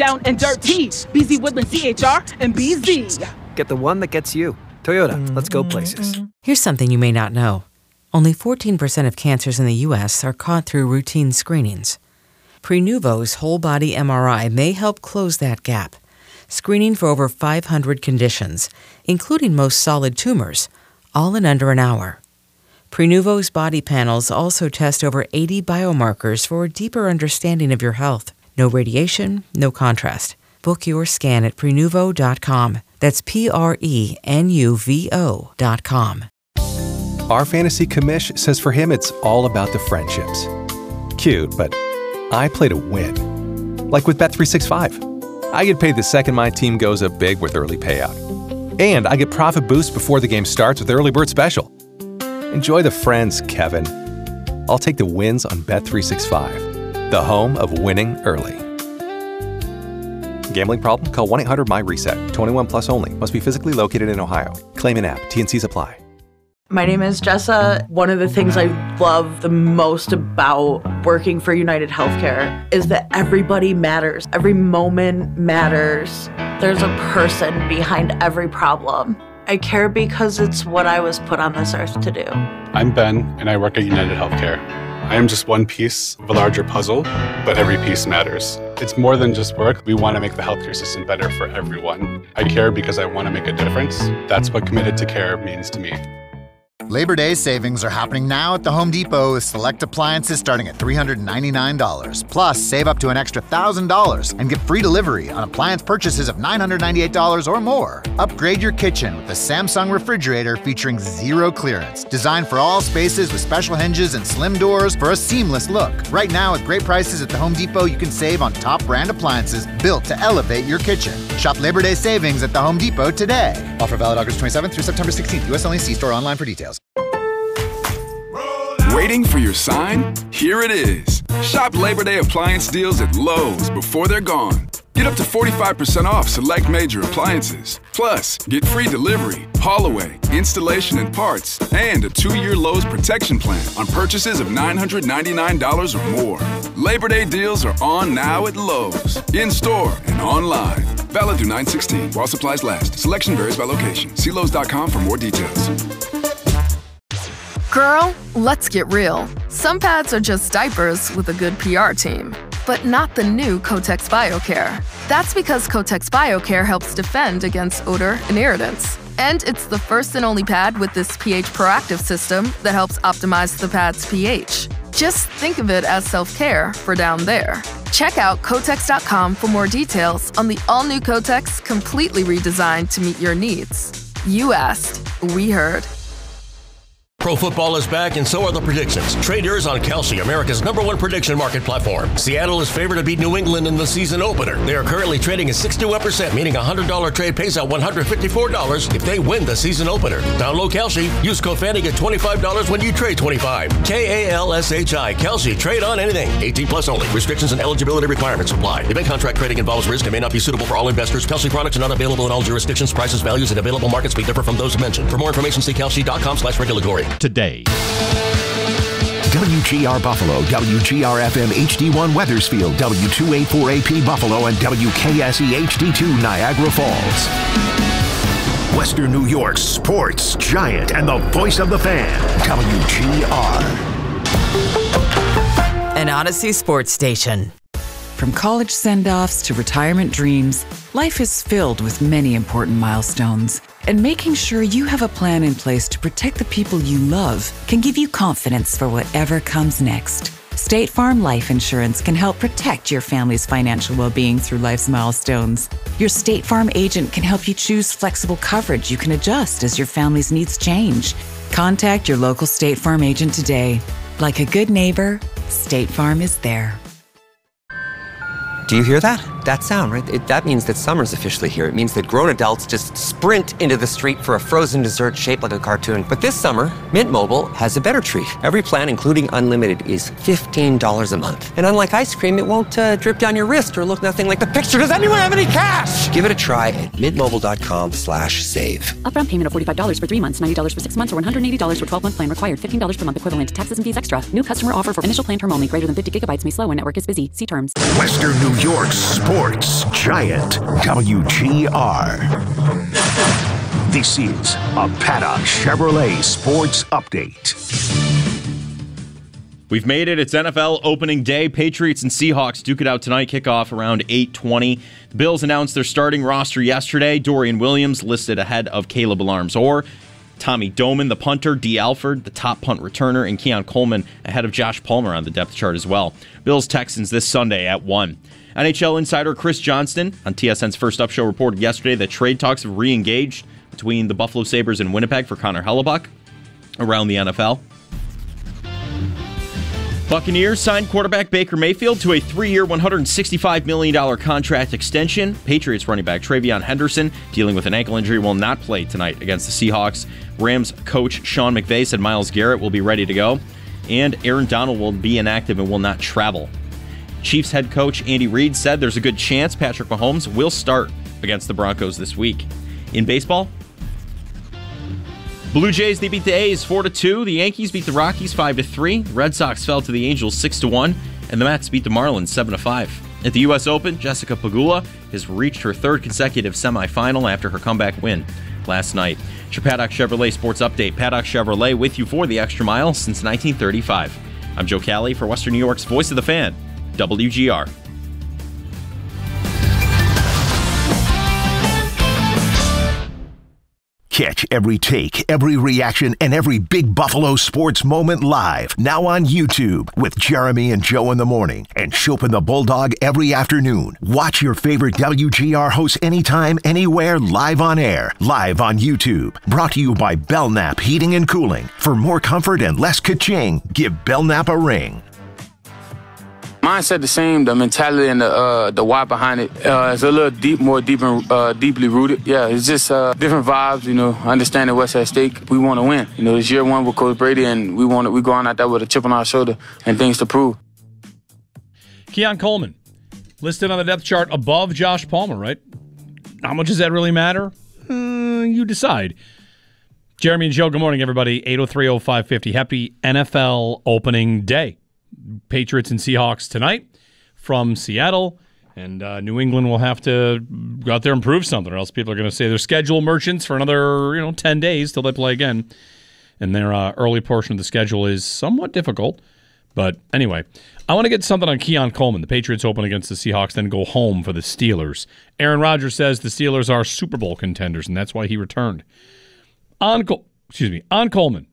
down and dirty. BZ Woodland CHR and BZ. Get the one that gets you. Toyota, let's go places. Here's something you may not know. Only 14% of cancers in the U.S. are caught through routine screenings. Prenuvo's whole-body MRI may help close that gap, screening for over 500 conditions, including most solid tumors, all in under an hour. Prenuvo's body panels also test over 80 biomarkers for a deeper understanding of your health. No radiation, no contrast. Book your scan at Prenuvo.com. That's Prenuvo.com. Our fantasy commish says for him it's all about the friendships. Cute, but I play to win. Like with Bet365. I get paid the second my team goes up big with early payout. And I get profit boost before the game starts with Early Bird Special. Enjoy the friends, Kevin. I'll take the wins on Bet365, the home of winning early. Gambling problem? Call 1-800-MY-RESET. 21 plus only. Must be physically located in Ohio. Claim in app. T&Cs apply. My name is Jessa. One of the things I love the most about working for United Healthcare is that everybody matters. Every moment matters. There's a person behind every problem. I care because it's what I was put on this earth to do. I'm Ben, and I work at United Healthcare. I am just one piece of a larger puzzle, but every piece matters. It's more than just work. We want to make the healthcare system better for everyone. I care because I want to make a difference. That's what committed to care means to me. Labor Day savings are happening now at the Home Depot with select appliances starting at $399. Plus, save up to an extra $1,000 and get free delivery on appliance purchases of $998 or more. Upgrade your kitchen with the Samsung refrigerator featuring zero clearance. Designed for all spaces with special hinges and slim doors for a seamless look. Right now, with great prices at the Home Depot, you can save on top brand appliances built to elevate your kitchen. Shop Labor Day savings at the Home Depot today. Offer valid August 27th through September 16th. U.S. only. See store online for details. Waiting for your sign? Here it is. Shop Labor Day appliance deals at Lowe's before they're gone. Get up to 45% off select major appliances. Plus, get free delivery, haul away, installation and parts, and a 2-year Lowe's protection plan on purchases of $999 or more. Labor Day deals are on now at Lowe's, in-store and online. Valid through 9/16 while supplies last. Selection varies by location. See Lowes.com for more details. Girl, let's get real. Some pads are just diapers with a good PR team, but not the new Kotex BioCare. That's because Kotex BioCare helps defend against odor and irritants. And it's the first and only pad with this pH proactive system that helps optimize the pad's pH. Just think of it as self-care for down there. Check out Kotex.com for more details on the all-new Kotex, completely redesigned to meet your needs. You asked, we heard. Pro football is back, and so are the predictions. Traders on Kalshi, America's #1 prediction market platform. Seattle is favored to beat New England in the season opener. They are currently trading at 61%, meaning a $100 trade pays out $154 if they win the season opener. Download Kalshi. Use code FANNY, get $25 when you trade $25. KALSHI. Kalshi. Trade on anything. 18 plus only. Restrictions and eligibility requirements apply. Event contract trading involves risk and may not be suitable for all investors. Kalshi products are not available in all jurisdictions. Prices, values, and available markets may differ from those mentioned. For more information, see kalshi.com/regulatory. Today. WGR Buffalo, WGR-FM HD1 Weathersfield, W284AP Buffalo, and WKSE HD2 Niagara Falls. Western New York's sports giant and the voice of the fan, WGR. An Odyssey sports station. From college send-offs to retirement dreams, life is filled with many important milestones. And making sure you have a plan in place to protect the people you love can give you confidence for whatever comes next. State Farm Life Insurance can help protect your family's financial well-being through life's milestones. Your State Farm agent can help you choose flexible coverage you can adjust as your family's needs change. Contact your local State Farm agent today. Like a good neighbor, State Farm is there. Do you hear that? That sound, right? That means that summer's officially here. It means that grown adults just sprint into the street for a frozen dessert shaped like a cartoon. But this summer, Mint Mobile has a better treat. Every plan, including unlimited, is $15 a month. And unlike ice cream, it won't drip down your wrist or look nothing like the picture. Does anyone have any cash? Give it a try at mintmobile.com/save. Upfront payment of $45 for 3 months, $90 for 6 months, or $180 for 12-month plan required. $15 per month equivalent. Taxes and fees extra. New customer offer for initial plan term only. Greater than 50 gigabytes may slow when network is busy. See terms. Western New York's sports Sports Giant WGR. This is a Paddock Chevrolet Sports Update. We've made it. It's NFL opening day. Patriots and Seahawks duke it out tonight. Kickoff around 8:20. The Bills announced their starting roster yesterday. Dorian Williams listed ahead of Caleb Alarms-Orr. Tommy Doman, the punter, D. Alford, the top punt returner, and Keon Coleman ahead of Josh Palmer on the depth chart as well. Bills-Texans this Sunday at 1. NHL insider Chris Johnston on TSN's First Up show reported yesterday that trade talks have re-engaged between the Buffalo Sabres and Winnipeg for Connor Hellebuck around the NFL. Buccaneers signed quarterback Baker Mayfield to a 3-year, $165 million contract extension. Patriots running back TreVeyon Henderson, dealing with an ankle injury, will not play tonight against the Seahawks. Rams coach Sean McVay said Myles Garrett will be ready to go, and Aaron Donald will be inactive and will not travel. Chiefs head coach Andy Reid said there's a good chance Patrick Mahomes will start against the Broncos this week. In baseball, Blue Jays, they beat the A's 4-2. The Yankees beat the Rockies 5-3. The Red Sox fell to the Angels 6-1. And the Mets beat the Marlins 7-5. At the U.S. Open, Jessica Pegula has reached her third consecutive semifinal after her comeback win last night. It's your Paddock Chevrolet Sports Update. Paddock Chevrolet with you for the extra mile since 1935. I'm Joe Cali for Western New York's Voice of the Fan, WGR. Catch every take, every reaction, and every big Buffalo sports moment live. Now on YouTube with Jeremy and Joe in the morning and Chopin the Bulldog every afternoon. Watch your favorite WGR hosts anytime, anywhere, live on air. Live on YouTube. Brought to you by Belknap Heating and Cooling. For more comfort and less ka-ching, give Belknap a ring. Mindset the same, the mentality and the why behind it. It's a little more deeply rooted. Yeah, it's just different vibes, understanding what's at stake. We want to win. It's year one with Coach Brady, and we going out there with a chip on our shoulder and things to prove. Keon Coleman, listed on the depth chart above Josh Palmer, right? How much does that really matter? You decide. Jeremy and Joe, good morning, everybody. 803-0550. Happy NFL opening day. Patriots and Seahawks tonight from Seattle, and New England will have to go out there and prove something, or else people are going to say they're schedule merchants for another 10 days till they play again. And their early portion of the schedule is somewhat difficult. But anyway, I want to get something on Keon Coleman. The Patriots open against the Seahawks, then go home for the Steelers. Aaron Rodgers says the Steelers are Super Bowl contenders, and that's why he returned. On Coleman.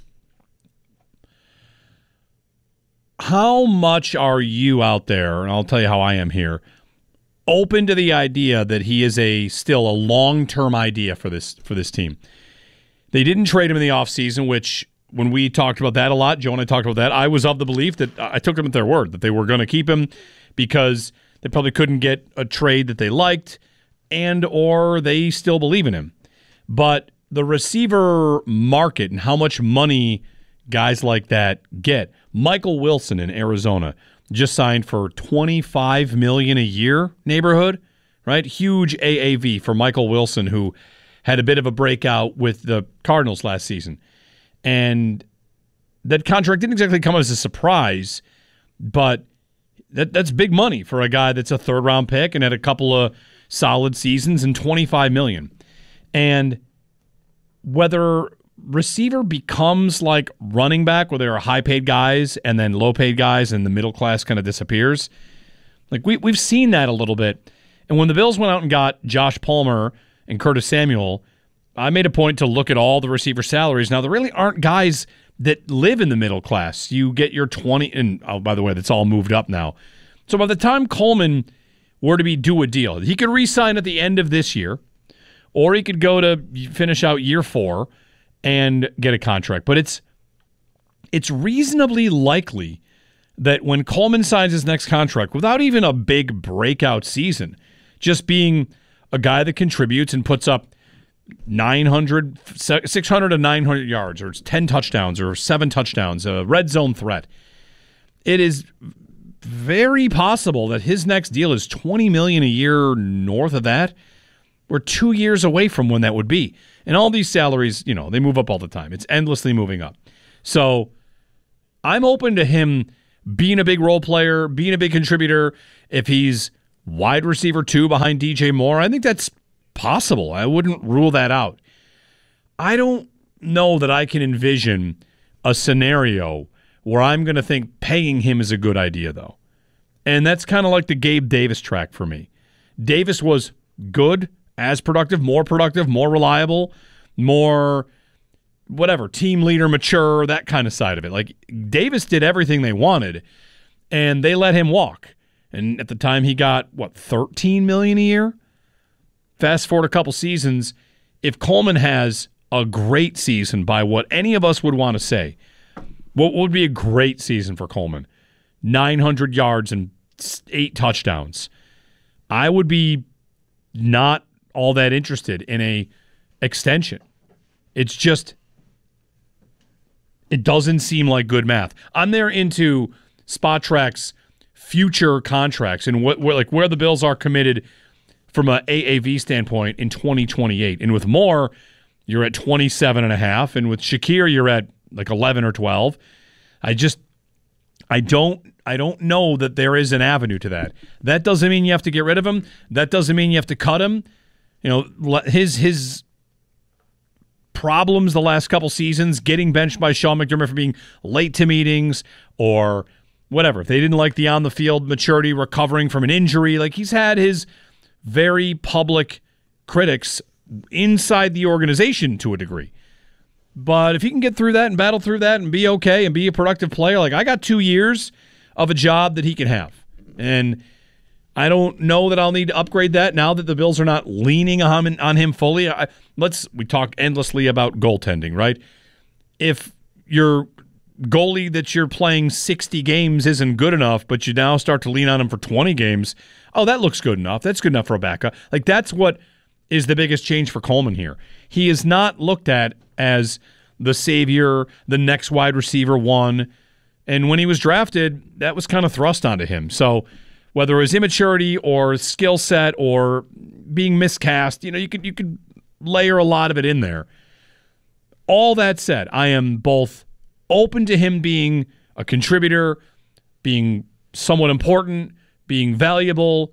How much are you out there, and I'll tell you how I am here, open to the idea that he is still a long-term idea for this team? They didn't trade him in the offseason, which when we talked about that a lot, Joe and I talked about that, I was of the belief that I took them at their word, that they were going to keep him because they probably couldn't get a trade that they liked and or they still believe in him. But the receiver market and how much money guys like that get. Michael Wilson in Arizona just signed for $25 million a year neighborhood, right? Huge AAV for Michael Wilson, who had a bit of a breakout with the Cardinals last season. And that contract didn't exactly come as a surprise, but that's big money for a guy that's a third-round pick and had a couple of solid seasons and $25 million. And whether receiver becomes like running back, where there are high-paid guys and then low-paid guys and the middle class kind of disappears. Like we've seen that a little bit. And when the Bills went out and got Josh Palmer and Curtis Samuel, I made a point to look at all the receiver salaries. Now, there really aren't guys that live in the middle class. You get your 20, and by the way, that's all moved up now. So by the time Coleman were to do a deal, he could re-sign at the end of this year, or he could go to finish out year 4 and get a contract. But it's reasonably likely that when Coleman signs his next contract, without even a big breakout season, just being a guy that contributes and puts up 600 to 900 yards, or 10 touchdowns, or 7 touchdowns, a red zone threat, it is very possible that his next deal is $20 million a year north of that. We're 2 years away from when that would be. And all these salaries, they move up all the time. It's endlessly moving up. So I'm open to him being a big role player, being a big contributor. If he's wide receiver 2 behind DJ Moore. I think that's possible. I wouldn't rule that out. I don't know that I can envision a scenario where I'm going to think paying him is a good idea, though. And that's kind of like the Gabe Davis track for me. Davis was good, as productive, more reliable, more whatever, team leader, mature, that kind of side of it. Like, Davis did everything they wanted, and they let him walk. And at the time, he got, $13 million a year? Fast forward a couple seasons, if Coleman has a great season by what any of us would want to say, what would be a great season for Coleman? 900 yards and 8 touchdowns. I would be not all that interested in a extension. It's just, it doesn't seem like good math. I'm there into Spotrac's future contracts and where the Bills are committed from an AAV standpoint in 2028. And with Moore, you're at 27.5, and with Shakir, you're at 11 or 12. I don't know that there is an avenue to that. That doesn't mean you have to get rid of him. That doesn't mean you have to cut him. His problems the last couple seasons, getting benched by Sean McDermott for being late to meetings or whatever. If they didn't like the on-the-field maturity, recovering from an injury, he's had his very public critics inside the organization to a degree. But if he can get through that and battle through that and be okay and be a productive player, I got 2 years of a job that he can have. And I don't know that I'll need to upgrade that now that the Bills are not leaning on him fully. We talk endlessly about goaltending, right? If your goalie that you're playing 60 games isn't good enough, but you now start to lean on him for 20 games, that looks good enough. That's good enough for a backup. That's what is the biggest change for Coleman here. He is not looked at as the savior, the next wide receiver 1. And when he was drafted, that was kind of thrust onto him. So whether it was immaturity or skill set or being miscast, you could layer a lot of it in there. All that said, I am both open to him being a contributor, being somewhat important, being valuable.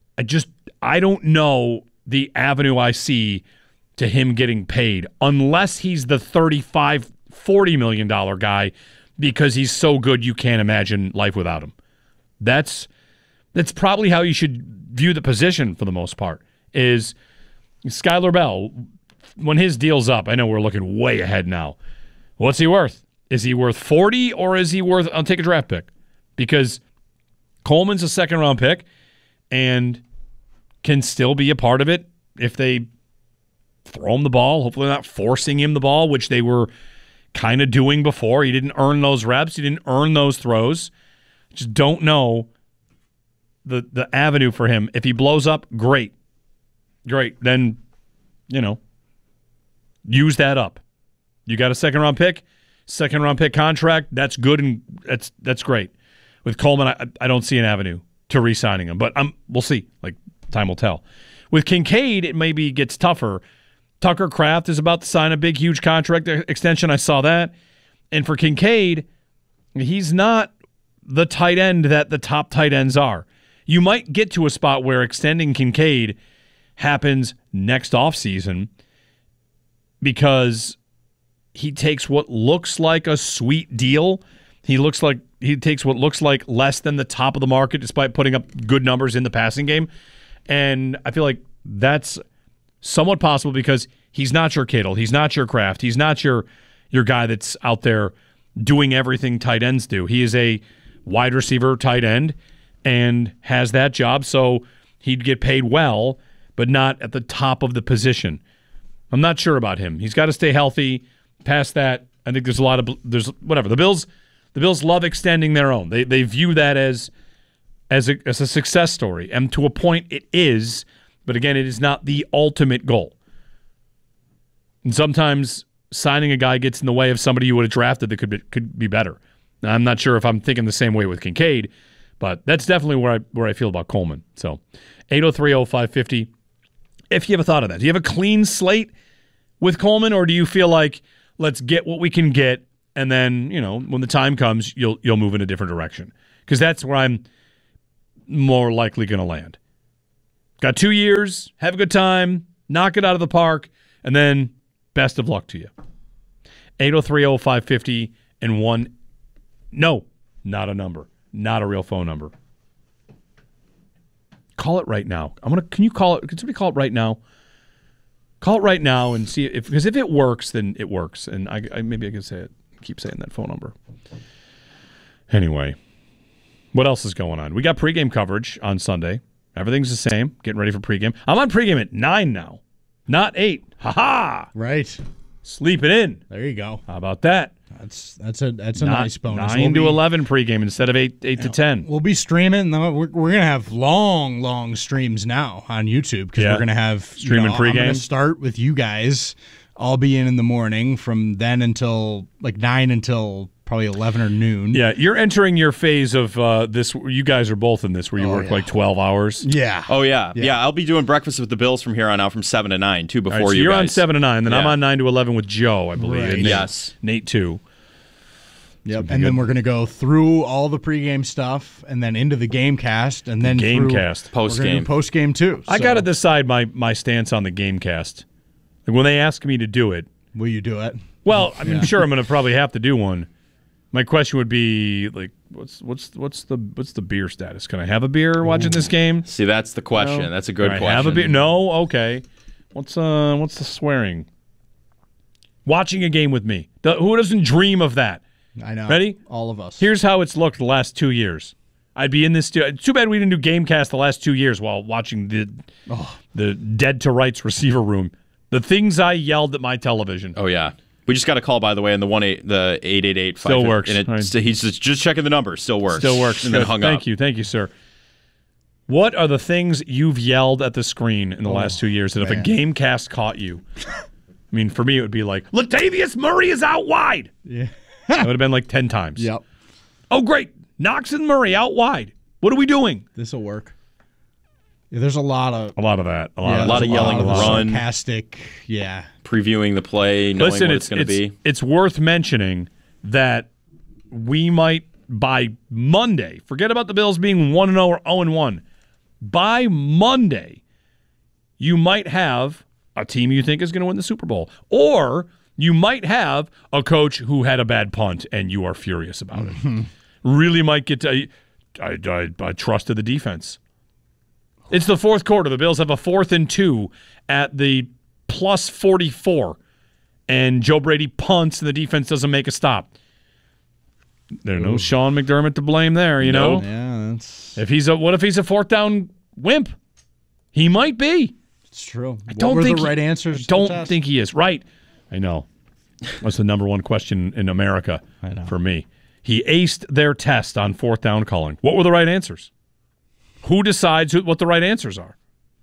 I don't know the avenue I see to him getting paid unless he's the $35, $40 million guy because he's so good you can't imagine life without him. That's probably how you should view the position for the most part, is Skylar Bell, when his deal's up, I know we're looking way ahead now. What's he worth? Is he worth 40 or is he worth, I'll take a draft pick? Because Coleman's a second-round pick and can still be a part of it if they throw him the ball, hopefully not forcing him the ball, which they were kind of doing before. He didn't earn those reps. He didn't earn those throws. Just don't know the avenue for him. If he blows up, great. Then, use that up. You got a second-round pick contract, that's good and that's great. With Coleman, I don't see an avenue to re-signing him, but we'll see. Time will tell. With Kincaid, it maybe gets tougher. Tucker Kraft is about to sign a big, huge contract extension. I saw that. And for Kincaid, he's not the tight end that the top tight ends are. You might get to a spot where extending Kincaid happens next offseason because he takes what looks like a sweet deal. He takes what looks like less than the top of the market despite putting up good numbers in the passing game. And I feel like that's somewhat possible because he's not your Kittle. He's not your Kraft. He's not your guy that's out there doing everything tight ends do. He is a wide receiver tight end and has that job, so he'd get paid well, but not at the top of the position. I'm not sure about him. He's got to stay healthy. Past that, I think there's whatever. The Bills love extending their own. They view that as a success story, and to a point it is, but again, it is not the ultimate goal. And sometimes signing a guy gets in the way of somebody you would have drafted that could be better. Now, I'm not sure if I'm thinking the same way with Kincaid, but that's definitely where I feel about Coleman. So 803-0550. If you have a thought of that, do you have a clean slate with Coleman, or do you feel like let's get what we can get, and then when the time comes, you'll move in a different direction? Because that's where I'm more likely going to land. Got 2 years. Have a good time. Knock it out of the park. And then best of luck to you. 803-0550 and 1. No, not a number. Not a real phone number. Call it right now. Can you call it? Can somebody call it right now? Call it right now and see because if it works, then it works. And maybe I can say it. Keep saying that phone number. Anyway, what else is going on? We got pregame coverage on Sunday. Everything's the same. Getting ready for pregame. I'm on pregame at 9 now, not 8. Ha-ha! Right. Sleeping in. There you go. How about that? That's a nice bonus. 9 to 11 pregame instead of 8 to 10. We'll be streaming. We're going to have long streams now on YouTube because we're going to have streaming pregame. I'm going to start with you guys. I'll be in the morning from then until 9 until probably 11 or noon. Yeah, you're entering your phase of this. You guys are both in this where you work like 12 hours. Yeah. Oh, yeah. I'll be doing breakfast with the Bills from here on out from 7 to 9, too, before so you you're guys. on 7 to 9, then I'm on 9 to 11 with Joe, I believe. Right. And Yes. Nate, too. Yep, and then we're going to go through all the pregame stuff and then into the GameCast and then GameCast. Post-game, too. I got to decide my stance on the GameCast. Like when they ask me to do it. Will you do it? Well, I'm sure I'm going to probably have to do one. My question would be like, what's the beer status? Can I have a beer watching this game? See, that's the question. No. That's a good Can I question. have a beer? No. Okay. What's the swearing? Watching a game with me. Who doesn't dream of that? I know. Ready? All of us. Here's how it's looked the last 2 years. I'd be in this. Too bad we didn't do GameCast the last 2 years while watching the dead to rights receiver room. The things I yelled at my television. Oh yeah. We just got a call, by the way, on the 888. Still works. And he's just checking the numbers. Still works. Still works. And then hung up. Thank you, sir. What are the things you've yelled at the screen in the last 2 years that if a GameCast caught you? I mean, for me, it would be like, Latavius Murray is out wide. Yeah. That would have been like 10 times. Yep. Oh, great. Knox and Murray out wide. What are we doing? This will work. Yeah, there's a lot of that. A lot of yelling, run, sarcastic. Yeah. Previewing the play, knowing Listen, what it's going to be. It's worth mentioning that we might, by Monday, forget about the Bills being 1-0 or 0-1. By Monday, you might have a team you think is going to win the Super Bowl. Or you might have a coach who had a bad punt and you are furious about it. Really might get to I trusted the defense. It's the fourth quarter. The Bills have a 4th and 2 at the plus 44. And Joe Brady punts and the defense doesn't make a stop. There's no Sean McDermott to blame there, you know? Yeah, that's... What if he's a 4th down wimp? He might be. It's true. I don't what were think the right answers? I don't think he is. Right. I know. That's the number one question in America for me. He aced their test on 4th down calling. What were the right answers? Who decides what the right answers are?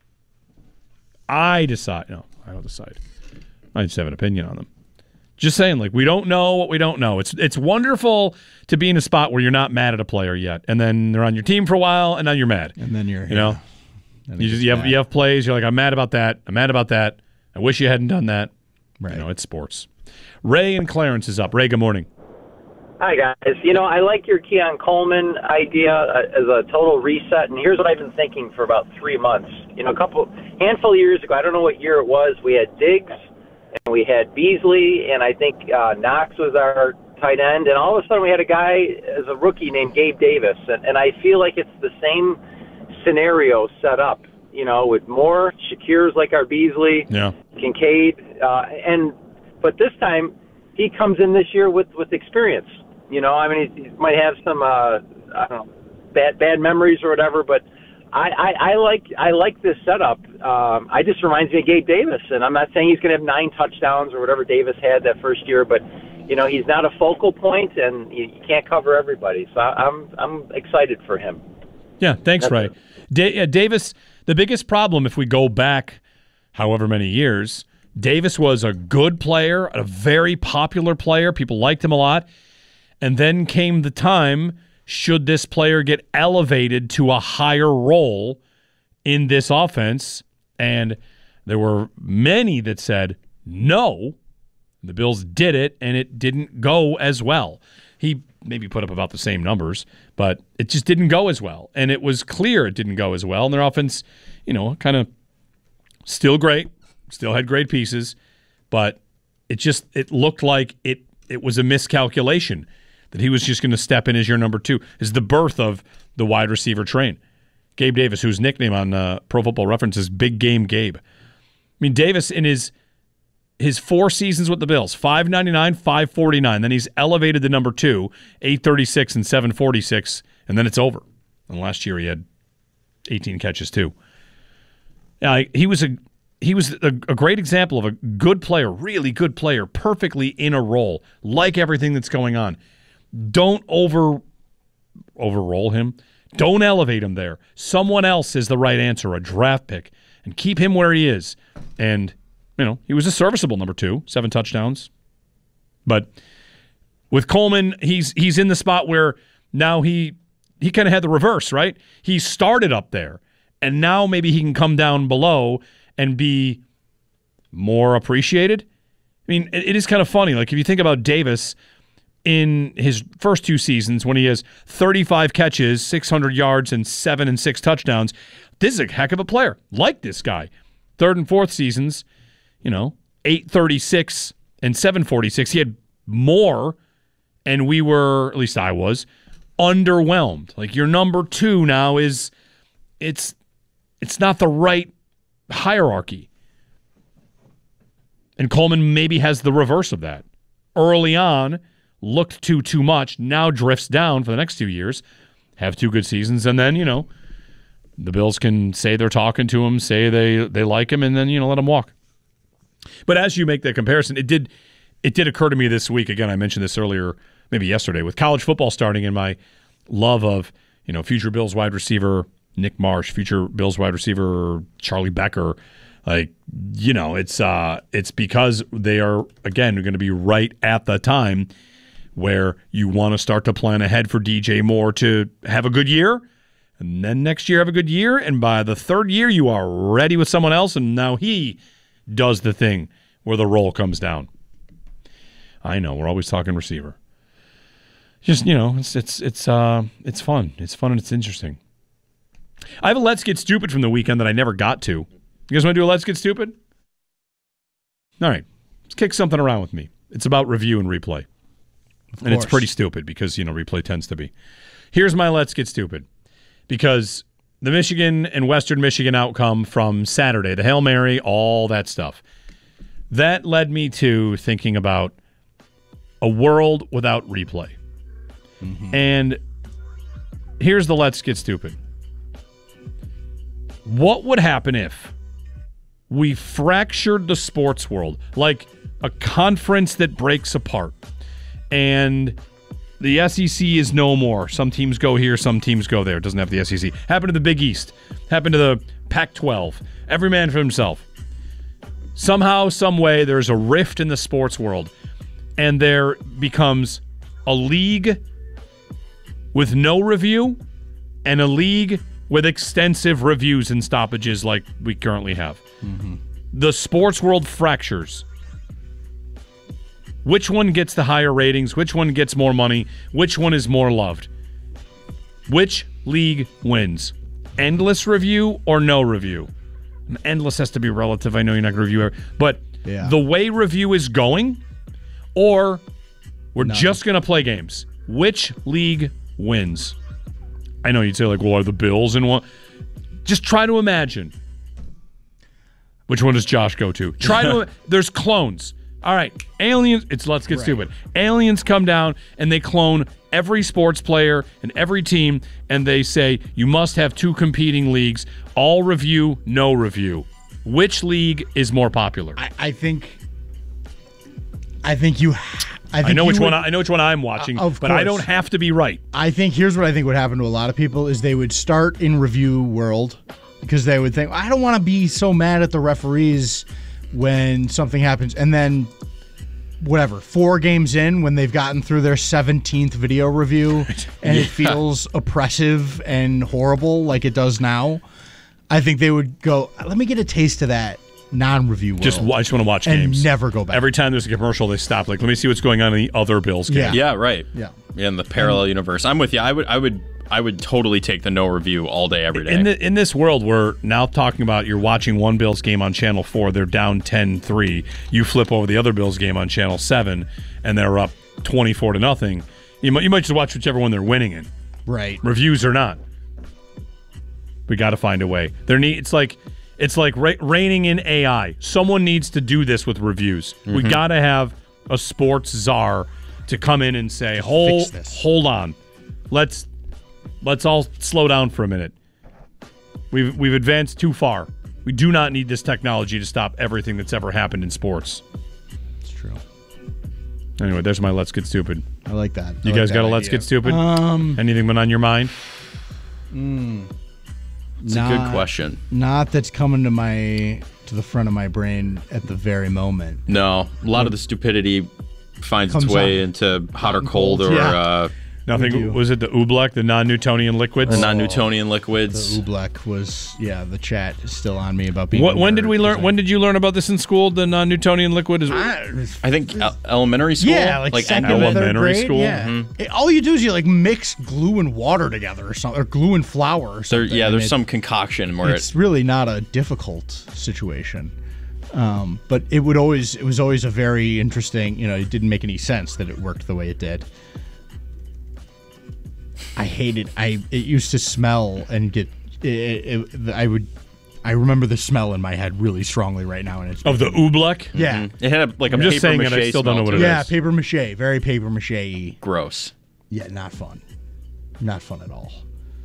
I decide. No, I don't decide. I just have an opinion on them. Just saying, we don't know what we don't know. It's wonderful to be in a spot where you're not mad at a player yet, and then they're on your team for a while, and now you're mad. And then you're, you have plays. You're like, I'm mad about that. I'm mad about that. I wish you hadn't done that. Right. It's sports. Ray and Clarence is up. Ray, good morning. Hi, guys. I like your Keon Coleman idea as a total reset, and here's what I've been thinking for about 3 months. A handful of years ago, I don't know what year it was, we had Diggs, and we had Beasley, and I think Knox was our tight end, and all of a sudden we had a guy as a rookie named Gabe Davis, and I feel like it's the same scenario set up, with Moore, Shakir's like our Beasley, Kincaid, but this time he comes in this year with experience. He might have some I don't know, bad memories or whatever, but I like this setup. I just reminds me of Gabe Davis, and I'm not saying he's going to have 9 touchdowns or whatever Davis had that first year, but he's not a focal point, and you can't cover everybody. So I'm excited for him. Yeah, thanks, Ray. Davis, the biggest problem if we go back however many years, Davis was a good player, a very popular player. People liked him a lot. And then came the time, should this player get elevated to a higher role in this offense? And there were many that said no. The Bills did it, and it didn't go as well. He maybe put up about the same numbers, but it just didn't go as well. And it was clear it didn't go as well. And their offense kind of still great, still had great pieces, but it looked like it was a miscalculation that he was just going to step in as your number 2. Is the birth of the wide receiver train. Gabe Davis, whose nickname on Pro Football Reference is Big Game Gabe. I mean, Davis in his 4 seasons with the Bills, 599, 549. Then he's elevated to number 2, 836 and 746, and then it's over. And last year he had 18 catches too. He was a great example of a good player, really good player, perfectly in a role, like everything that's going on. Don't overroll him. Don't elevate him there. Someone else is the right answer, a draft pick, and keep him where he is. And, he was a serviceable number 2, 7 touchdowns. But with Coleman, he's in the spot where now he kind of had the reverse, right? He started up there, and now maybe he can come down below and be more appreciated. I mean, it is kind of funny. Like, if you think about Davis in his first 2 seasons when he has 35 catches, 600 yards, and 7 and 6 touchdowns, this is a heck of a player. Like this guy. 3rd and 4th seasons, 836 and 746. He had more, and we were, at least I was, underwhelmed. Like, your number 2 now it's not the right hierarchy. And Coleman maybe has the reverse of that. Early on, looked too much, now drifts down for the next 2 years, have 2 good seasons, and then, the Bills can say they're talking to him, say they like him, and then, let him walk. But as you make that comparison, it did occur to me this week, again, I mentioned this earlier, maybe yesterday, with college football starting and my love of, future Bills wide receiver Nick Marsh, future Bills wide receiver Charlie Becker. Like, it's because they are, again, going to be right at the time where you want to start to plan ahead for DJ Moore to have a good year, and then next year have a good year, and by the 3rd year you are ready with someone else, and now he does the thing where the roll comes down. I know, we're always talking receiver. Just, it's fun. It's fun and it's interesting. I have a Let's Get Stupid from the weekend that I never got to. You guys want to do a Let's Get Stupid? All right. Let's kick something around with me. It's about review and replay. And it's pretty stupid because, replay tends to be. Here's my Let's Get Stupid. Because the Michigan and Western Michigan outcome from Saturday, the Hail Mary, all that stuff, that led me to thinking about a world without replay. Mm-hmm. And here's the Let's Get Stupid. What would happen if we fractured the sports world, like a conference that breaks apart, and the SEC is no more? Some teams go here, some teams go there. It doesn't have the SEC. Happened to the Big East. Happened to the Pac-12. Every man for himself. Somehow, some way, there's a rift in the sports world, and there becomes a league with no review and a league with extensive reviews and stoppages like we currently have. Mm-hmm. The sports world fractures. Which one gets the higher ratings? Which one gets more money? Which one is more loved? Which league wins? Endless review or no review? And endless has to be relative. I know you're not going to review but the way review is going, or we're just going to play games. Which league wins? I know you'd say, like, well, are the Bills in one? Just try to imagine. Which one does Josh go to? Try to. There's clones. All right, aliens. Let's get stupid. Aliens come down and they clone every sports player and every team, and they say you must have 2 competing leagues, all review, no review. Which league is more popular? I think you. I know which one. I know which one I'm watching, but I don't have to be right. I think here's what I think would happen to a lot of people is they would start in review world because they would think, I don't want to be so mad at the referees when something happens, and then 4 games in, when they've gotten through their 17th video review and it feels oppressive and horrible like it does now, I think they would go, let me get a taste of that non-review world. I just want to watch and games. Never go back. Every time there's a commercial, they stop. Like, let me see what's going on in the other Bills game. Yeah, right. Yeah. in the parallel universe. I'm with you. I would totally take the no review all day, every day. In this world, we're now talking about you're watching one Bills game on Channel 4, they're down 10-3. You flip over the other Bills game on Channel 7, and they're up 24-0. You might just watch whichever one they're winning in. Right. Reviews or not. We got to find a way. It's like reining in AI. Someone needs to do this with reviews. Mm-hmm. We got to have a sports czar to come in and say, hold on. Let's all slow down for a minute. We've advanced too far. We do not need this technology to stop everything that's ever happened in sports. It's true. Anyway, there's my Let's Get Stupid. I like that. You guys got a Let's Get Stupid? Anything been on your mind? It's a good question. Not that's coming to the front of my brain at the very moment. No, a lot of the stupidity finds its way into hot or cold or nothing. Was it the Oobleck, the non-Newtonian liquids? The non-Newtonian liquids. The Oobleck was the chat is still on me about being. When did we learn? When did you learn about this in school? The non-Newtonian liquid is. I think elementary school. Yeah, like second, elementary grade, school. Yeah. Mm-hmm. All you do is you mix glue and water together or something, or glue and flour or something. There's some concoction where it's really not a difficult situation. But it was always a very interesting. It didn't make any sense that it worked the way it did. I hated. It used to smell and get. I remember the smell in my head really strongly right now, and it's of the Oobleck. Yeah, it had a I'm just saying it. I still don't know what it is. Yeah, paper mache, very paper mache. Gross. Yeah, not fun. Not fun at all.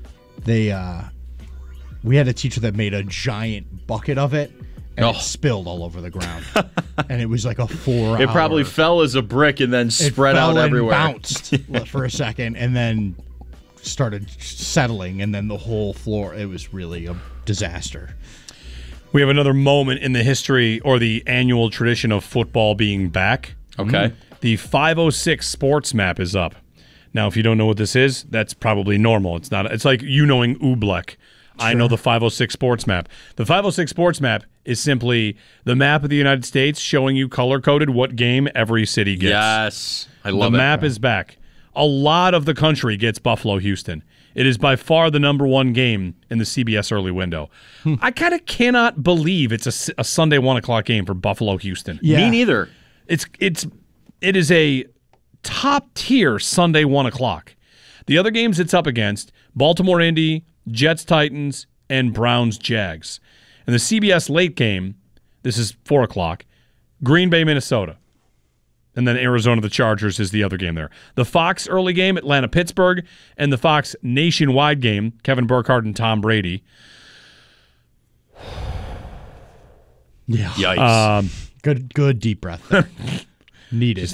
We had a teacher that made a giant bucket of it. And it spilled all over the ground. And it was like a 4-hour. It probably fell as a brick and then spread out everywhere. It bounced for a second and then started settling, and then the whole floor. It was really a disaster. We have another moment in the history or the annual tradition of football being back. Okay. The 506 Sports Map is up. Now, if you don't know what this is, that's probably normal. It's not. It's like you knowing Oobleck. I know the 506 Sports Map. The 506 Sports Map is simply the map of the United States showing you color-coded what game every city gets. Yes. I love it. The map is back. A lot of the country gets Buffalo-Houston. It is by far the number one game in the CBS early window. I kind of cannot believe it's a Sunday 1 o'clock game for Buffalo-Houston. Yeah. Me neither. It is a top-tier Sunday 1 o'clock. The other games it's up against, Baltimore-Indy, Jets-Titans, and Browns-Jags. And the CBS late game, this is 4 o'clock, Green Bay-Minnesota. And then Arizona, the Chargers is the other game there. The Fox early game, Atlanta-Pittsburgh, and the Fox nationwide game, Kevin Burkhardt and Tom Brady. Yeah. Yikes. Good deep breath there. Needed.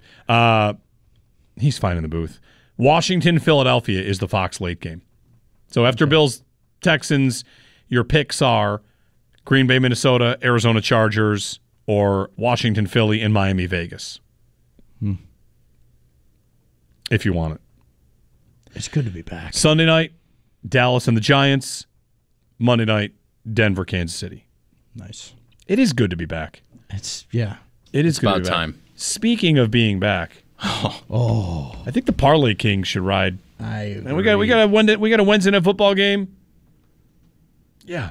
He's fine in the booth. Washington-Philadelphia is the Fox late game. So after Bills-Texans, your picks are Green Bay, Minnesota, Arizona Chargers, or Washington, Philly, and Miami, Vegas. If you want it. It's good to be back. Sunday night, Dallas and the Giants. Monday night, Denver, Kansas City. Nice. It is good to be back. It is good about to be back. Time. Speaking of being back, I think the Parlay Kings should ride. And we got a Wednesday night football game. Yeah.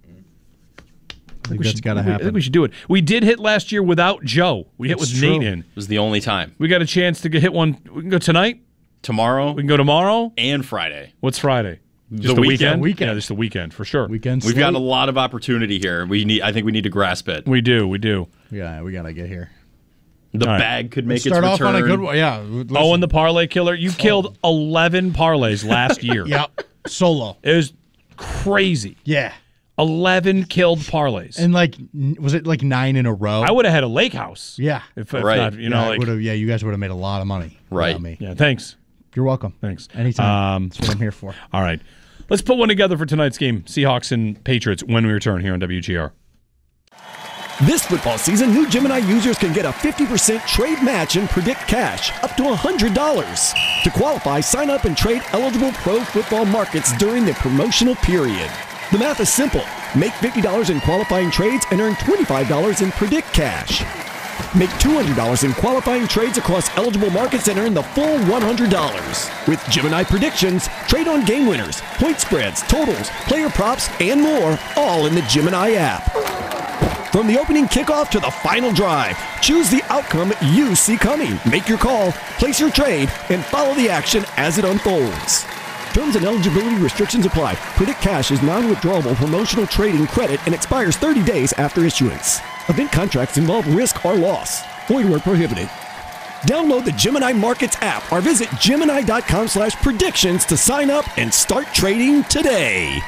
I think that's got to happen. I think we should do it. We did hit last year without Joe. We hit with Nate in. It was the only time. We got a chance to hit one. We can go tonight. Tomorrow. We can go tomorrow. And Friday. What's Friday? Just the weekend? Weekend. Yeah, just the weekend for sure. Weekend. We've got a lot of opportunity here. I think we need to grasp it. We do. Yeah, we got to get here. The bag could make its return. Start off on a good one. Yeah. Listen. And the parlay killer. You killed 11 parlays last year. Yep. Solo. It was crazy. Yeah. 11 killed parlays. And was it 9 in a row? I would have had a lake house. Yeah. If right. not, you guys would have made a lot of money. Right. Me. Yeah. Thanks. You're welcome. Thanks. Anytime. That's what I'm here for. All right. Let's put one together for tonight's game. Seahawks and Patriots when we return here on WGR. This football season, new Gemini users can get a 50% trade match and Predict Cash up to $100. To qualify, sign up and trade eligible pro football markets during the promotional period. The math is simple. Make $50 in qualifying trades and earn $25 in Predict Cash. Make $200 in qualifying trades across eligible markets and earn the full $100. With Gemini Predictions, trade on game winners, point spreads, totals, player props, and more, all in the Gemini app. From the opening kickoff to the final drive, choose the outcome you see coming. Make your call, place your trade, and follow the action as it unfolds. Terms and eligibility restrictions apply. Predict Cash is non-withdrawable promotional trading credit and expires 30 days after issuance. Event contracts involve risk or loss. Void where prohibited. Download the Gemini Markets app or visit Gemini.com/predictions to sign up and start trading today.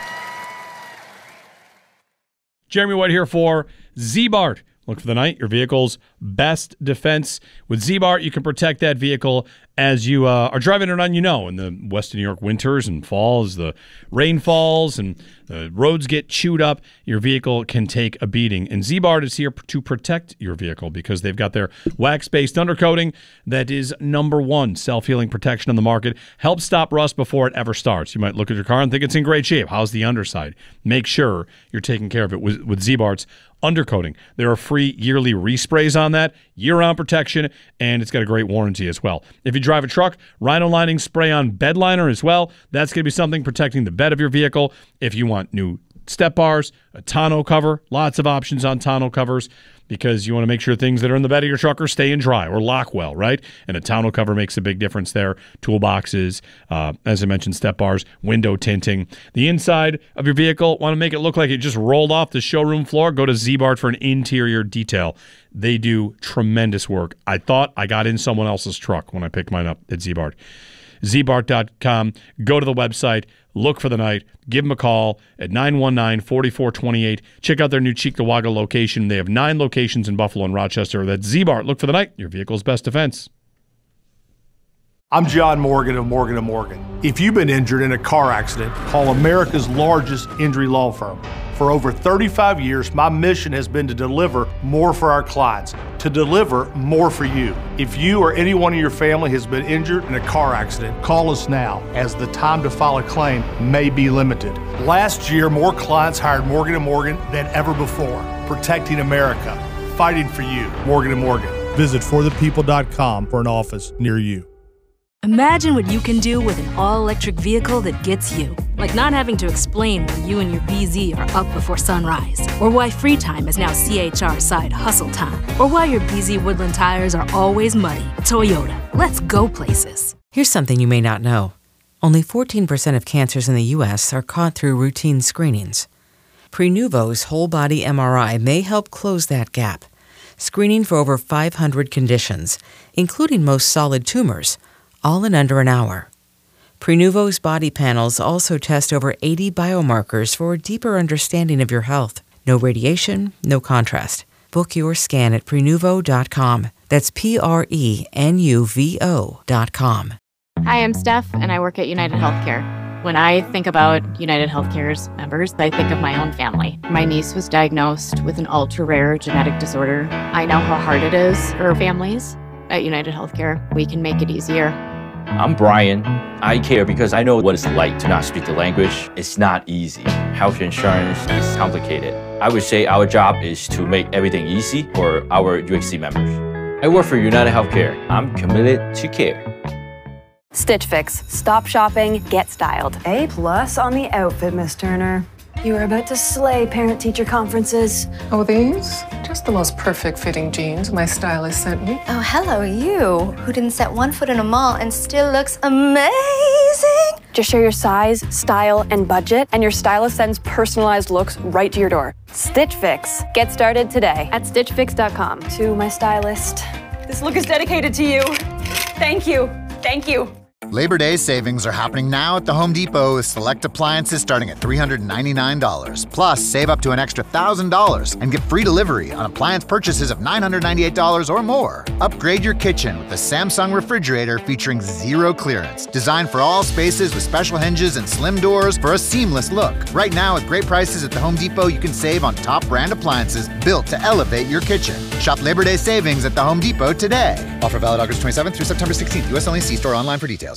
Jeremy White here for Z-Bart. Look for the night, your vehicle's best defense. With Z-Bart, you can protect that vehicle as you are driving it on, in the Western New York winters and falls, the rain falls and the roads get chewed up, your vehicle can take a beating. And Z-Bart is here to protect your vehicle because they've got their wax-based undercoating that is #1 self-healing protection on the market. Helps stop rust before it ever starts. You might look at your car and think it's in great shape. How's the underside? Make sure you're taking care of it with Z-Bart's undercoating. There are free yearly resprays on that, year-round protection, and it's got a great warranty as well. If you drive a truck, Rhino Lining spray on bed liner as well. That's going to be something protecting the bed of your vehicle. If you want new step bars, a tonneau cover, lots of options on tonneau covers because you want to make sure things that are in the bed of your truck are staying dry or lock well, right? And a tonneau cover makes a big difference there. Toolboxes, as I mentioned, step bars, window tinting. The inside of your vehicle, want to make it look like it just rolled off the showroom floor? Go to Z-Bart for an interior detail. They do tremendous work. I thought I got in someone else's truck when I picked mine up at Z-Bart. ZBart.com. Go to the website. Look for the night. Give them a call at 919-4428. Check out their new Cheektowaga location. They have 9 locations in Buffalo and Rochester. That's Z-Bart. Look for the night. Your vehicle's best defense. I'm John Morgan of Morgan & Morgan. If you've been injured in a car accident, call America's largest injury law firm. For over 35 years, my mission has been to deliver more for our clients, to deliver more for you. If you or anyone in your family has been injured in a car accident, call us now, as the time to file a claim may be limited. Last year, more clients hired Morgan & Morgan than ever before, protecting America, fighting for you. Morgan & Morgan. Visit forthepeople.com for an office near you. Imagine what you can do with an all-electric vehicle that gets you. Like not having to explain why you and your BZ are up before sunrise. Or why free time is now CHR side hustle time. Or why your BZ Woodland tires are always muddy. Toyota, let's go places. Here's something you may not know. Only 14% of cancers in the U.S. are caught through routine screenings. Prenuvo's whole-body MRI may help close that gap, screening for over 500 conditions, including most solid tumors, all in under an hour. Prenuvo's body panels also test over 80 biomarkers for a deeper understanding of your health. No radiation, no contrast. Book your scan at Prenuvo.com. That's Prenuvo.com. Hi, I'm Steph, and I work at United Healthcare. When I think about United Healthcare's members, I think of my own family. My niece was diagnosed with an ultra-rare genetic disorder. I know how hard it is for families. At United Healthcare, we can make it easier. I'm Brian. I care because I know what it's like to not speak the language. It's not easy. Health insurance is complicated. I would say our job is to make everything easy for our UHC members. I work for United Healthcare. I'm committed to care. Stitch Fix. Stop shopping, get styled. A+ on the outfit, Miss Turner. You are about to slay parent-teacher conferences. Oh, these? Just the most perfect fitting jeans my stylist sent me. Oh, hello, you, who didn't set one foot in a mall and still looks amazing. Just share your size, style, and budget, and your stylist sends personalized looks right to your door. Stitch Fix. Get started today at StitchFix.com. To my stylist. This look is dedicated to you. Thank you. Thank you. Labor Day savings are happening now at the Home Depot with select appliances starting at $399. Plus, save up to an extra $1,000 and get free delivery on appliance purchases of $998 or more. Upgrade your kitchen with the Samsung refrigerator featuring zero clearance. Designed for all spaces with special hinges and slim doors for a seamless look. Right now, with great prices at the Home Depot, you can save on top brand appliances built to elevate your kitchen. Shop Labor Day savings at the Home Depot today. Offer valid August 27th through September 16th. U.S. only. See store online for details.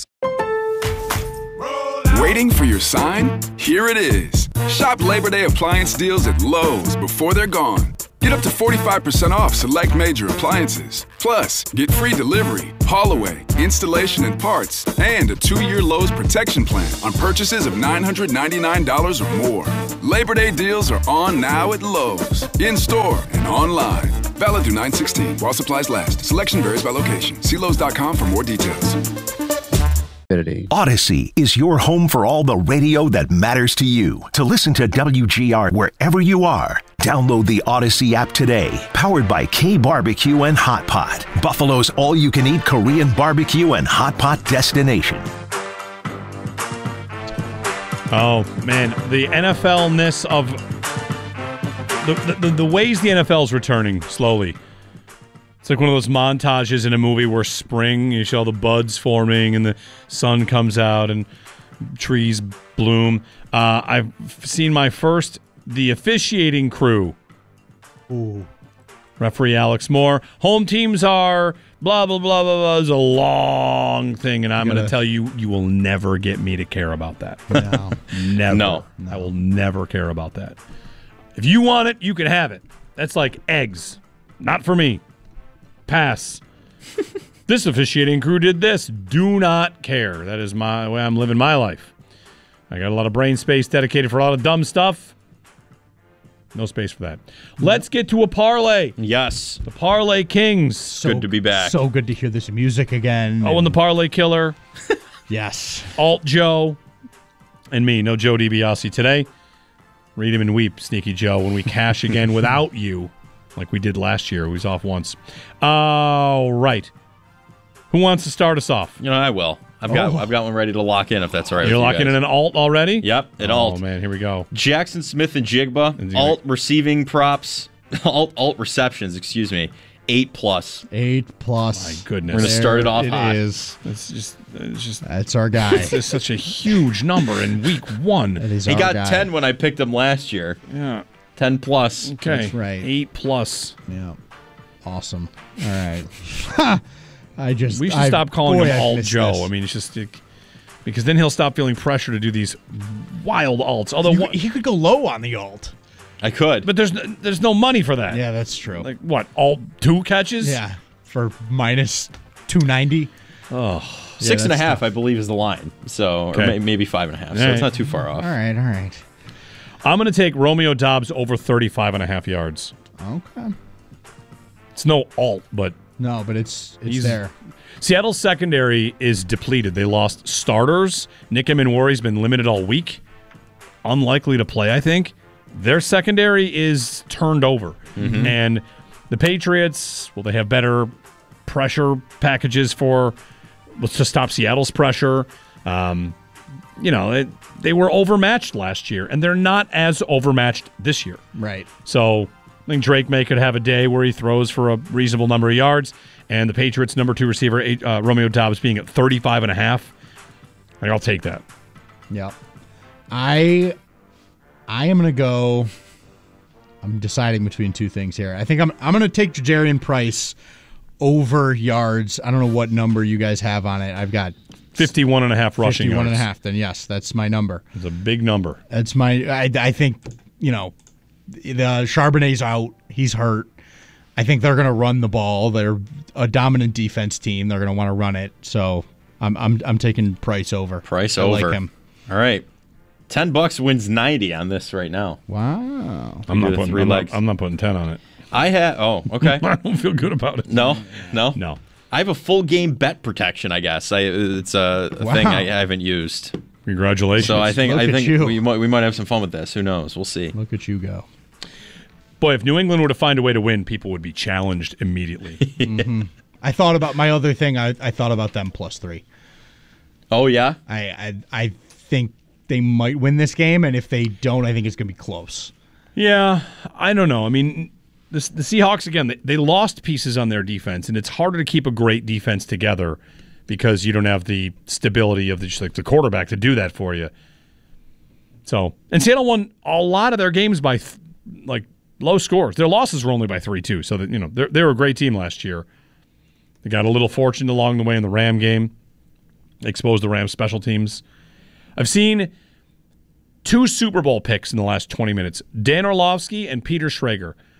Waiting for your sign? Here it is. Shop Labor Day appliance deals at Lowe's before they're gone. Get up to 45% off select major appliances. Plus, get free delivery, haul away, installation and parts, and a 2-year Lowe's protection plan on purchases of $999 or more. Labor Day deals are on now at Lowe's, in-store and online. Valid through 9/16 while supplies last. Selection varies by location. See Lowes.com for more details. Odyssey is your home for all the radio that matters to you. To listen to WGR wherever you are, download the Odyssey app today. Powered by K Barbecue and Hot Pot, Buffalo's all-you-can-eat Korean barbecue and hot pot destination. Oh, man. The NFL-ness of the ways the NFL is returning slowly. It's like one of those montages in a movie where spring, you see all the buds forming and the sun comes out and trees bloom. I've seen my first, the officiating crew. Ooh. Referee Alex Moore. Home teams are blah, blah, blah, blah, blah. It's a long thing, and I'm going to tell you, you will never get me to care about that. No. Never. No. I will never care about that. If you want it, you can have it. That's like eggs. Not for me. Pass. This officiating crew did this. Do not care. That is my way I'm living my life. I got a lot of brain space dedicated for a lot of dumb stuff. No space for that. Let's get to a parlay. Yes. The Parlay Kings. Good to be back. So good to hear this music again. Oh, and the Parlay Killer. Yes. Alt Joe. And me, no Joe DiBiase today. Read him and weep, Sneaky Joe, when we cash again without you. Like we did last year. We was off once. All right. Who wants to start us off? You know, I will. I've got one ready to lock in if that's all right. You're locking in an alt already? Yep, an alt. Oh, man, here we go. Jackson Smith and Jigba, alt receiving props, alt receptions, 8+. 8+. My goodness. We're going to start it off hot. It is. It's just that's our guy. It's such a huge number in week 1. He got 10 when I picked him last year. Yeah. 10+. Okay. That's right. 8+. Yeah. Awesome. All right. We should stop calling him Alt Joe. This. I mean, it's just because then he'll stop feeling pressure to do these wild alts. Although he could go low on the alt. I could, but there's no money for that. Yeah, that's true. Like what? Alt 2 catches? Yeah, for minus 290. Oh, 6.5, I believe, is the line. So or maybe 5.5. So it's not too far off. All right. I'm going to take Romeo Doubs over 35.5 yards. Okay. It's no alt, but it's there. Seattle's secondary is depleted. They lost starters. Nick Emenwari's been limited all week. Unlikely to play, I think. Their secondary is turned over. Mm-hmm. And the Patriots, well, they have better pressure packages to stop Seattle's pressure. They were overmatched last year, and they're not as overmatched this year. Right. So I think Drake May could have a day where he throws for a reasonable number of yards, and the Patriots' number 2 receiver, Romeo Doubs, being at 35.5. I'll take that. Yep. I am going to go. I'm deciding between two things here. I think I'm going to take Ja'Jarian Price over yards. I don't know what number you guys have on it. I've got 51.5 rushing yards. 51.5. Then yes, that's my number. It's a big number. That's my. I think the Charbonnet's out. He's hurt. I think they're going to run the ball. They're a dominant defense team. They're going to want to run it. So I'm taking Price over. Price I over. like him. All right. $10 wins 90 on this right now. Wow. I'm not putting 10 on it. I have. Oh, okay. I don't feel good about it. No. I have a full game bet protection. I guess it's a thing I haven't used. Congratulations. So I think you. we might have some fun with this. Who knows? We'll see. Look at you go. Boy, if New England were to find a way to win, people would be challenged immediately. Mm-hmm. I thought about my other thing. I thought about them +3. Oh yeah. I think they might win this game, and if they don't, I think it's going to be close. Yeah, I don't know. I mean, the Seahawks, again, they lost pieces on their defense, and it's harder to keep a great defense together because you don't have the stability of the quarterback to do that for you. So, and Seattle won a lot of their games by low scores. Their losses were only by 3 too. So that they were a great team last year. They got a little fortunate along the way in the Ram game. They exposed the Rams special teams. I've seen 2 Super Bowl picks in the last 20 minutes. Dan Orlovsky and Peter Schrager.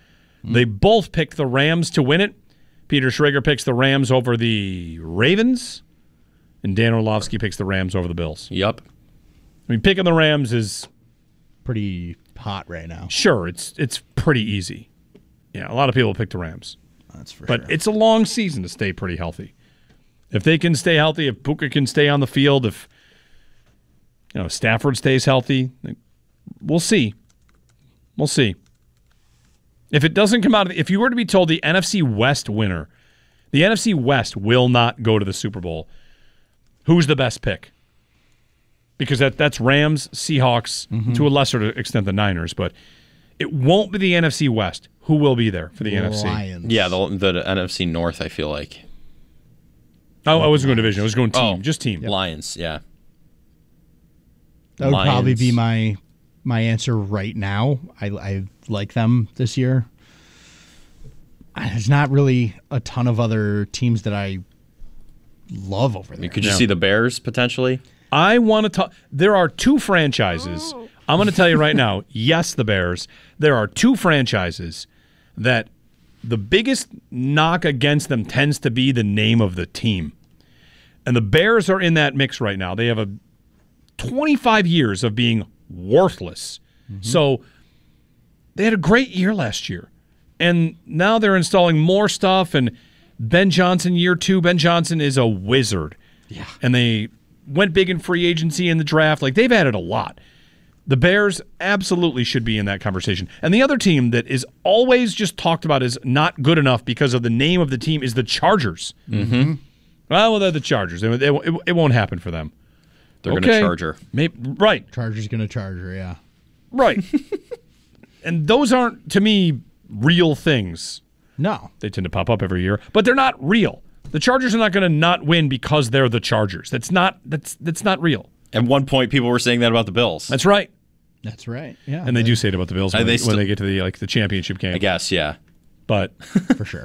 They both pick the Rams to win it. Peter Schrager picks the Rams over the Ravens, and Dan Orlovsky picks the Rams over the Bills. Yep. I mean, picking the Rams is pretty hot right now. Sure, it's pretty easy. Yeah, a lot of people pick the Rams. That's for sure. But it's a long season to stay pretty healthy. If they can stay healthy, if Puka can stay on the field, if Stafford stays healthy, we'll see. We'll see. If it doesn't come out, if you were to be told the NFC West winner, the NFC West will not go to the Super Bowl, who's the best pick? Because that's Rams, Seahawks, to a lesser extent the Niners, but it won't be the NFC West. Who will be there for the NFC? Lions. Yeah, the NFC North, I feel like. Oh, I wasn't going division. I was going team. Just team. Lions, yeah. That would probably be my answer right now. I like them this year. There's not really a ton of other teams that I love over there. Could you see the Bears potentially? I want to talk. There are two franchises. I'm going to tell you right now. Yes, the Bears. There are two franchises that the biggest knock against them tends to be the name of the team. And the Bears are in that mix right now. They have 25 years of being worthless. So they had a great year last year. And now they're installing more stuff. And Ben Johnson, year 2, Ben Johnson is a wizard. Yeah. And they went big in free agency in the draft. Like, they've added a lot. The Bears absolutely should be in that conversation. And the other team that is always just talked about as not good enough because of the name of the team is the Chargers. Mm-hmm. Well, they're the Chargers. It won't happen for them. They're going to charge her. Right. Chargers going to charge her, yeah. Right. And those aren't, to me, real things. No. They tend to pop up every year, but they're not real. The Chargers are not going to not win because they're the Chargers. That's not real. At one point, people were saying that about the Bills. That's right. That's right. Yeah. And they do say it about the Bills when they get to the championship game. I guess, yeah. But for sure.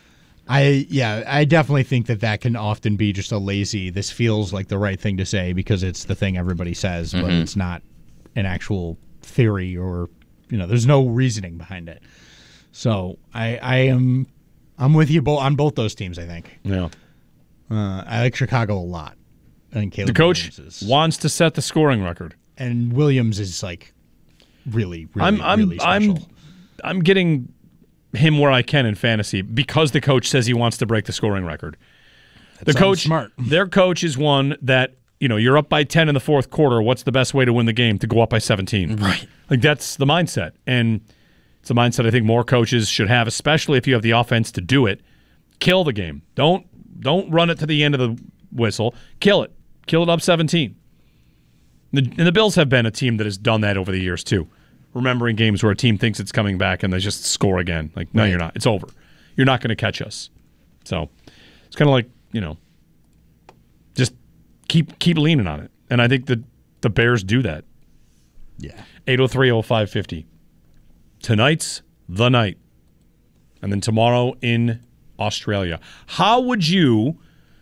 I definitely think that can often be just a lazy, this feels like the right thing to say because it's the thing everybody says, but it's not an actual theory or, there's no reasoning behind it. So I'm with you on both those teams, I think. Yeah. I like Chicago a lot. I think Caleb the coach Williams wants to set the scoring record. And Williams is like really really special. I'm getting him where I can in fantasy because the coach says he wants to break the scoring record. The coach, smart. Their coach is one that, you're up by 10 in the fourth quarter. What's the best way to win the game? To go up by 17. Right. Like, that's the mindset. And it's a mindset I think more coaches should have, especially if you have the offense to do it. Kill the game. Don't run it to the end of the whistle. Kill it. Kill it up 17. And the Bills have been a team that has done that over the years, too. Remembering games where a team thinks it's coming back and they just score again. Like, no, You're not. It's over. You're not going to catch us. So it's kind of like, just keep leaning on it. And I think the Bears do that. Yeah. 803-0550. Tonight's the night. And then tomorrow in Australia. How would you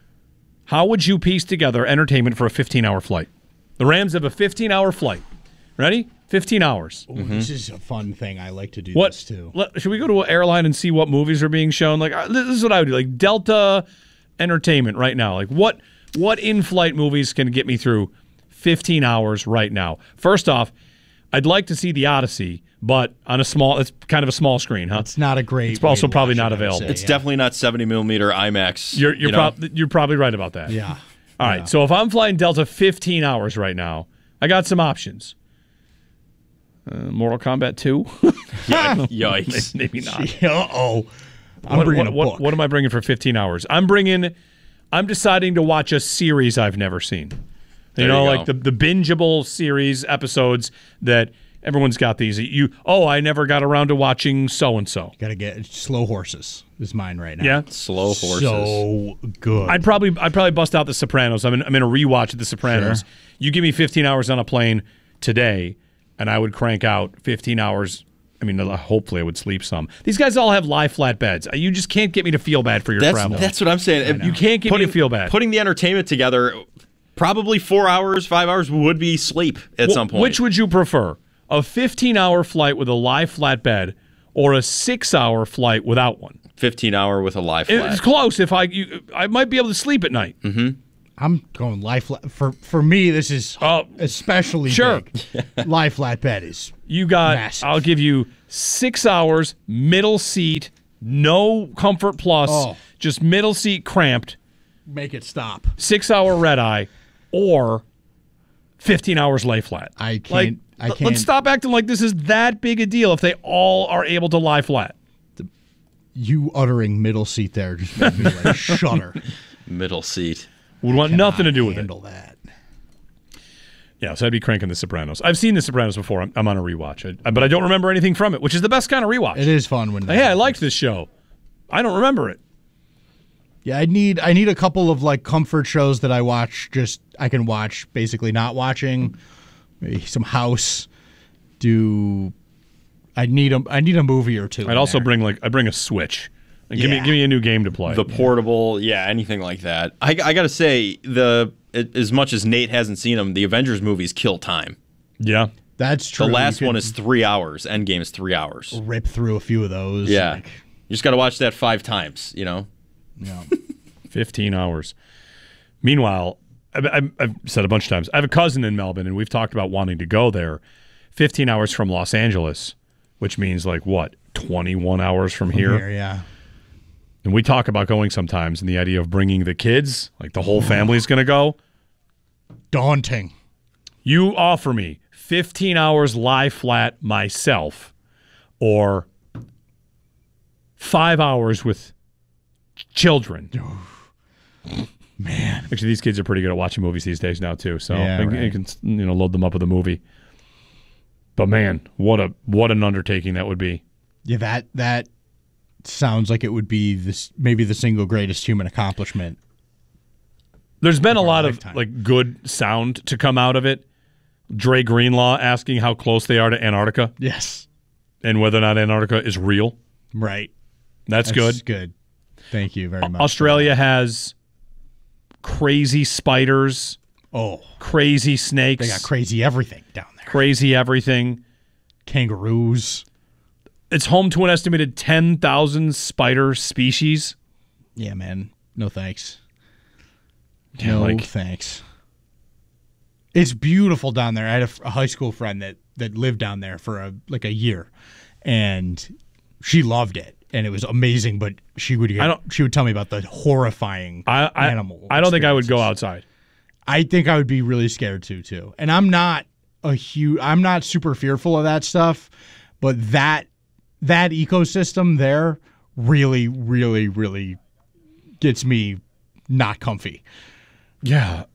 piece together entertainment for a 15-hour flight? The Rams have a 15-hour flight. Ready? 15 hours. Ooh, This is a fun thing. I like to do this too. Should we go to an airline and see what movies are being shown? Like, this is what I would do. Like, Delta Entertainment right now. Like, what in-flight movies can get me through 15 hours right now? First off, I'd like to see The Odyssey, but it's kind of a small screen, huh? It's not a great. It's also probably not available. It's definitely not 70mm IMAX. You're probably right about that. Yeah. All right. So if I'm flying Delta 15 hours right now, I got some options. Mortal Kombat 2? Yikes. Maybe not. Uh-oh. I'm bringing a book. What am I bringing for 15 hours? I'm deciding to watch a series I've never seen. Like the bingeable series episodes that everyone's got these. I never got around to watching so-and-so. Got to get Slow Horses is mine right now. Yeah. Slow Horses. So good. I'd probably bust out The Sopranos. I'm in a rewatch of The Sopranos. Sure. You give me 15 hours on a plane today, and I would crank out 15 hours. I mean, hopefully I would sleep some. These guys all have lie flat beds. You just can't get me to feel bad for your travel. That's what I'm saying. You can't get me to feel bad. Putting the entertainment together, probably 4 hours, 5 hours would be sleep at some point. Which would you prefer? A 15-hour flight with a lie flat bed or a 6-hour flight without one? 15-hour with a lie flat. It's close. If I might be able to sleep at night. Mm-hmm. I'm going lie flat. For me, this is especially big. Lie flat bed is massive. I'll give you 6 hours, middle seat, no Comfort Plus, just middle seat cramped. Make it stop. 6-hour red eye, or 15 hours lay flat. I can't. Let's stop acting like this is that big a deal if they all are able to lie flat. You uttering middle seat there just made me like shudder. Middle seat. Would want nothing to do with it. Handle that. Yeah, so I'd be cranking The Sopranos. I've seen The Sopranos before. I'm on a rewatch, but I don't remember anything from it, which is the best kind of rewatch. It is fun when. Hey, I liked this show. I don't remember it. Yeah, I need a couple of like comfort shows that I watch. Just I can watch basically not watching. Maybe some House. I need a movie or two. I'd also bring a Switch. Give me a new game to play. The portable, anything like that. I got to say, as much as Nate hasn't seen them, the Avengers movies kill time. Yeah. That's true. The last one is 3 hours. Endgame is 3 hours. Rip through a few of those. Yeah. You just got to watch that 5 times, Yeah. 15 hours. Meanwhile, I've said a bunch of times, I have a cousin in Melbourne, and we've talked about wanting to go there. 15 hours from Los Angeles, which means 21 hours from here? Yeah. And we talk about going sometimes, and the idea of bringing the kids, the whole family's going to go. Daunting. You offer me 15 hours lie flat myself, or 5 hours with children. Man. Actually, these kids are pretty good at watching movies these days now, too. So Yeah, you can load them up with a movie. But man, what an undertaking that would be. Yeah, that sounds like it would be maybe the single greatest human accomplishment. There's been a lot of good sound to come out of it. Dre Greenlaw asking how close they are to Antarctica. Yes. And whether or not Antarctica is real. Right. That's good. Good. Thank you very much. Australia has crazy spiders. Oh. Crazy snakes. They got crazy everything down there. Crazy everything. Kangaroos. It's home to an estimated 10,000 spider species. Yeah, man. No thanks. Yeah, no thanks. It's beautiful down there. I had a high school friend that lived down there for a year, and she loved it, and it was amazing. But she would tell me about the horrifying animal. I don't think I would go outside. I think I would be really scared too. And I'm not super fearful of that stuff, but that ecosystem there really, really, really gets me not comfy. Yeah.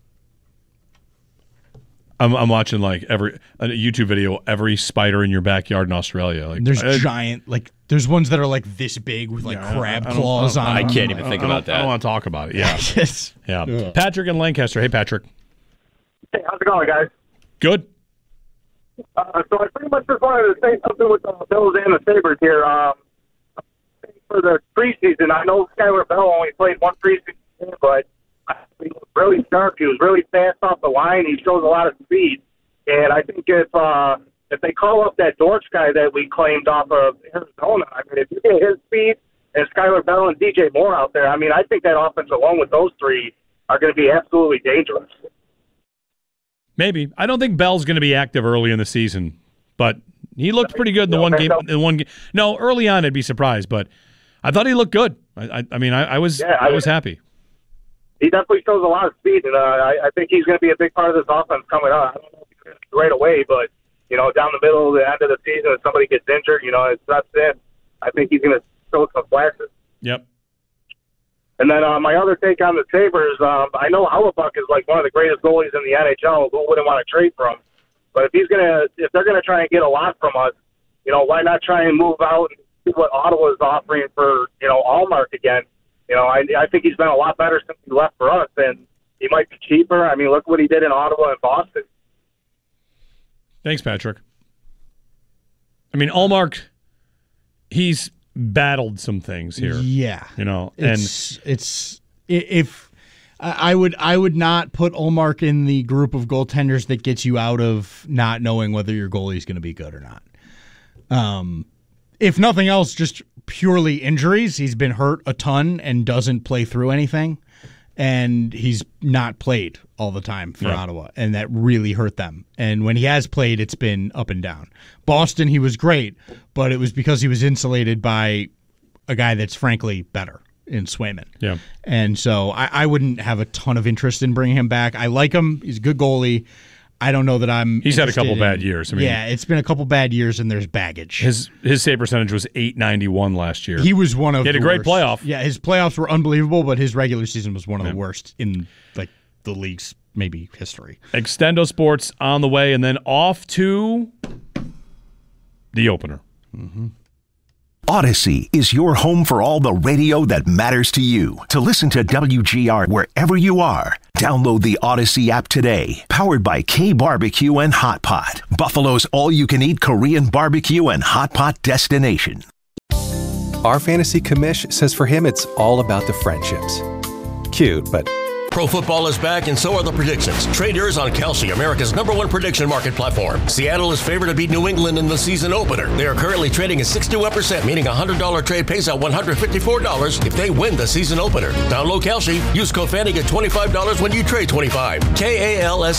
I'm watching a YouTube video, every spider in your backyard in Australia. There's giant, there's ones that are this big with crab claws on them. I can't even think about that. I don't want to talk about it. Yeah. Yes. Yeah. Ugh. Patrick in Lancaster. Hey, Patrick. Hey, how's it going, guys? Good. So I pretty much just wanted to say something with the Bills and the Sabres here. For the preseason, I know Skylar Bell only played one preseason game, but he was really sharp. He was really fast off the line. He shows a lot of speed. And I think if they call up that Dortch guy that we claimed off of Arizona, if you get his speed and Skylar Bell and DJ Moore out there, I think that offense alone with those three are going to be absolutely dangerous. Maybe. I don't think Bell's going to be active early in the season, but he looked pretty good in the one game. No, early on I'd be surprised, but I thought he looked good. I was happy. He definitely shows a lot of speed, and I think he's going to be a big part of this offense coming up. I don't know if he's going to right away, but down the middle, the end of the season, if somebody gets injured, that's it. I think he's going to show some flashes. Yep. And then my other take on the Sabres, I know Hellebuyck is one of the greatest goalies in the NHL. Who wouldn't want to trade for him? But if they're gonna try and get a lot from us, why not try and move out and see what Ottawa is offering for Allmark again? I think he's been a lot better since he left for us, and he might be cheaper. Look what he did in Ottawa and Boston. Thanks, Patrick. Allmark, he's battled some things here. Yeah. I would not put Allmark in the group of goaltenders that gets you out of not knowing whether your goalie is going to be good or not. if nothing else, just purely injuries. He's been hurt a ton and doesn't play through anything. And he's not played all the time for Ottawa, and that really hurt them. And when he has played, it's been up and down. Boston, he was great, but it was because he was insulated by a guy that's frankly better in Swayman. Yeah. And so I wouldn't have a ton of interest in bringing him back. I like him. He's a good goalie. I don't know that I'm. He's had a couple bad years. I mean, yeah, it's been a couple bad years, and there's baggage. His save percentage was .891 last year. He was one of. He had a the great worst. playoff. Yeah, his playoffs were unbelievable, but his regular season was one of the worst in like the league's maybe history. Extendo Sports on the way, and then off to the opener. Mm-hmm. Odyssey is your home for all the radio that matters to you. To listen to WGR wherever you are, download the Odyssey app today. Powered by K Barbecue and Hot Pot, Buffalo's all-you-can-eat Korean barbecue and hot pot destination. Our fantasy commish says for him it's all about the friendships. Cute, but... Pro football is back, and so are the predictions. Trade yours on Kalshi, America's #1 prediction market platform. Seattle is favored to beat New England in the season opener. They are currently trading at 61%, meaning a $100 trade pays out $154 if they win the season opener. Download Kalshi. Use code FANTY, get $25 when you trade $25. KALS.